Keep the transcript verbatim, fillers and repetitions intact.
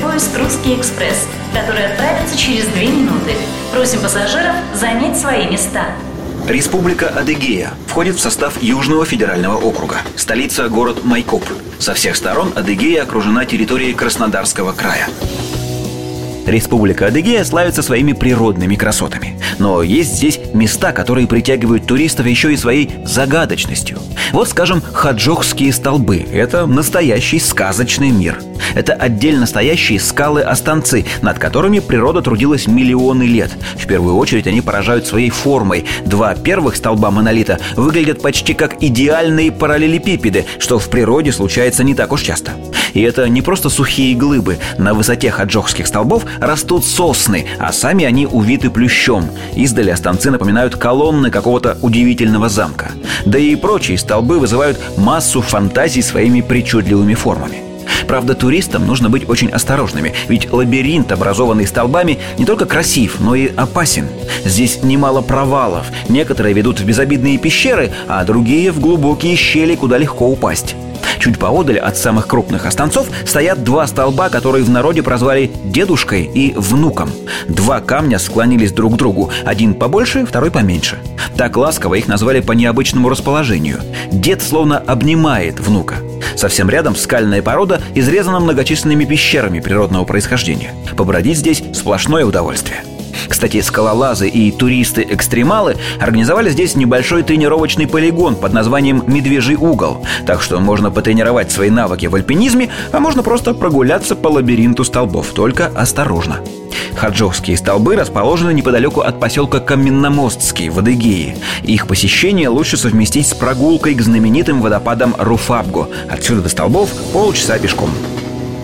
поезд «Русский экспресс», который отправится через две минуты. Просим пассажиров занять свои места. Республика Адыгея входит в состав Южного федерального округа. Столица – город Майкоп. Со всех сторон Адыгея окружена территорией Краснодарского края. Республика Адыгея славится своими природными красотами. Но есть здесь места, которые притягивают туристов еще и своей загадочностью. Вот, скажем, Хаджохские столбы – это настоящий сказочный мир. Это отдельно стоящие скалы-останцы, над которыми природа трудилась миллионы лет. В первую очередь они поражают своей формой. Два первых столба монолита выглядят почти как идеальные параллелепипеды, что в природе случается не так уж часто. И это не просто сухие глыбы. На высоте хаджохских столбов растут сосны, а сами они увиты плющом. Издали останцы напоминают колонны какого-то удивительного замка. Да и прочие столбы вызывают массу фантазий своими причудливыми формами. Правда, туристам нужно быть очень осторожными, ведь лабиринт, образованный столбами, не только красив, но и опасен. Здесь немало провалов. Некоторые ведут в безобидные пещеры, а другие в глубокие щели, куда легко упасть. Чуть поодаль от самых крупных останцов стоят два столба, которые в народе прозвали «дедушкой» и «внуком». Два камня склонились друг к другу, один побольше, второй поменьше. Так ласково их назвали по необычному расположению. Дед словно обнимает внука. Совсем рядом скальная порода изрезана многочисленными пещерами природного происхождения. Побродить здесь сплошное удовольствие. Кстати, скалолазы и туристы-экстремалы организовали здесь небольшой тренировочный полигон под названием «Медвежий угол». Так что можно потренировать свои навыки в альпинизме, а можно просто прогуляться по лабиринту столбов, только осторожно. Хаджохские столбы расположены неподалеку от поселка Каменномостский в Адыгее. Их посещение лучше совместить с прогулкой к знаменитым водопадам Руфабго. Отсюда до столбов полчаса пешком.